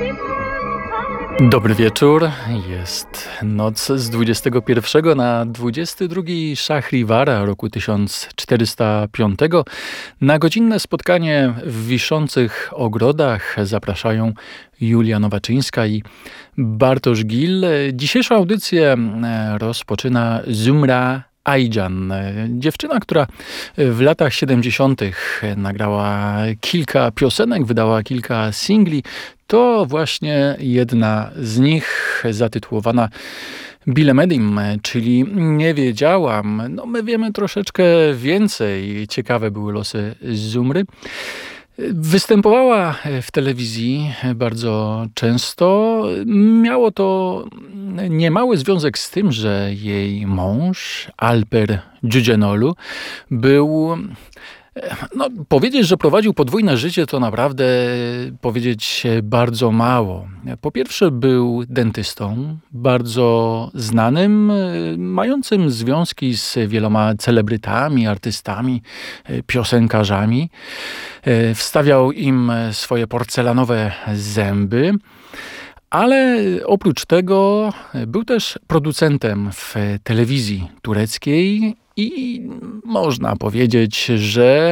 Dobry wieczór. Jest noc z 21 na 22 Szahriwara roku 1405. Na godzinne spotkanie w Wiszących Ogrodach zapraszają Julia Nowaczyńska i Bartosz Gil. Dzisiejszą audycję rozpoczyna Zumra Aycan, dziewczyna, która w latach 70. nagrała kilka piosenek, wydała kilka singli. To właśnie jedna z nich, zatytułowana Bilemedim, czyli Nie wiedziałam. No, my wiemy troszeczkę więcej. Ciekawe były losy Zumry. Występowała w telewizji bardzo często. Miało to niemały związek z tym, że jej mąż, Alper Dziedzienolu, był... No, powiedzieć, że prowadził podwójne życie, to naprawdę powiedzieć bardzo mało. Po pierwsze, był dentystą, bardzo znanym, mającym związki z wieloma celebrytami, artystami, piosenkarzami. Wstawiał im swoje porcelanowe zęby. Ale oprócz tego był też producentem w telewizji tureckiej i można powiedzieć, że